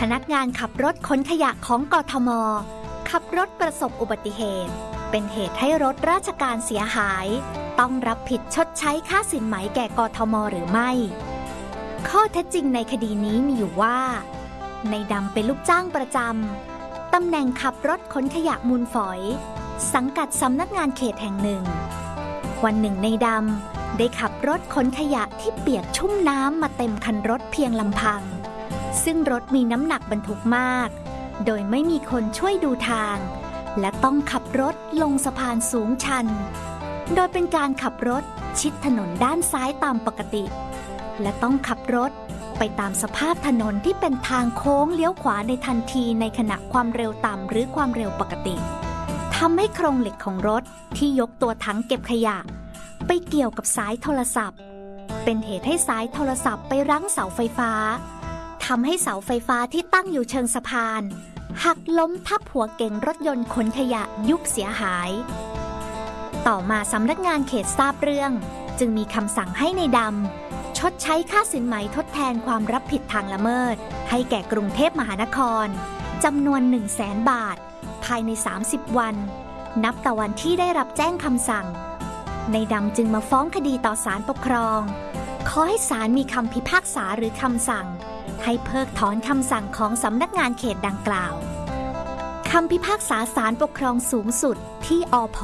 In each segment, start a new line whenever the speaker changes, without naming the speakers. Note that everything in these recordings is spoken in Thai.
นักงานขับรถขนขยะของกทม.ขับรถประสบอุบัติเหตุเป็นเหตุให้รถราชการเสียหายต้องรับผิดชดใช้ค่าสินไหมแก่กทม.หรือไม่ข้อเท็จจริงในคดีนี้มีอยู่ว่าในดำเป็นลูกจ้างประจำตำแหน่งขับรถขนขยะมูลฝอยสังกัดสำนักงานเขตแห่งหนึ่งวันหนึ่งในดำได้ขับรถขนขยะที่เปียกชุ่มน้ำมาเต็มคันรถเพียงลำพังซึ่งรถมีน้ำหนักบรรทุกมากโดยไม่มีคนช่วยดูทางและต้องขับรถลงสะพานสูงชันโดยเป็นการขับรถชิดถนนด้านซ้ายตามปกติและต้องขับรถไปตามสภาพถนนที่เป็นทางโค้งเลี้ยวขวาในทันทีในขณะความเร็วต่ำหรือความเร็วปกติทำให้โครงเหล็กของรถที่ยกตัวถังเก็บขยะไปเกี่ยวกับสายโทรศัพท์เป็นเหตุให้สายโทรศัพท์ไปรั้งเสาไฟฟ้าทำให้เสาไฟฟ้าที่ตั้งอยู่เชิงสะพานหักล้มทับหัวเก๋งรถยนต์ขนขยะยุบเสียหายต่อมาสำนักงานเขตทราบเรื่องจึงมีคำสั่งให้ในดำชดใช้ค่าสินไหมทดแทนความรับผิดทางละเมิดให้แก่กรุงเทพมหานครจำนวน 100,000 บาทภายใน30วันนับแต่วันที่ได้รับแจ้งคำสั่งในดำจึงมาฟ้องคดีต่อศาลปกครองขอให้ศาลมีคำพิพากษาหรือคำสั่งให้เพิกถอนคำสั่งของสำนักงานเขตดังกล่าวคำพิพากษาศาลปกครองสูงสุดที่อพ.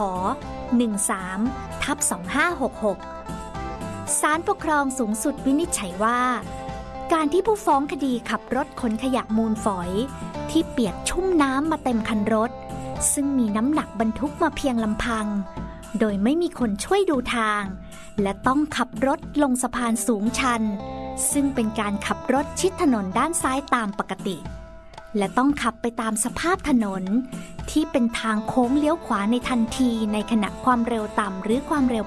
13/2566 ศาลปกครองสูงสุดวินิจฉัยว่าการที่ผู้ฟ้องคดีขับรถขนขยะมูลฝอยที่เปียกชุ่มน้ำมาเต็มคันรถซึ่งมีน้ำหนักบรรทุกมาเพียงลำพังโดยไม่มีคนช่วยดูทางและต้องขับรถลงสะพานสูงชันซึ่งเป็นการขับรถชิดถนนด้านซ้ายตามปกติและต้องขับไปตามสภาพถนนที่เป็นทางโค้งเลี้ยวขวาในทันทีในขณะความเร็วต่ำหรือความเร็ว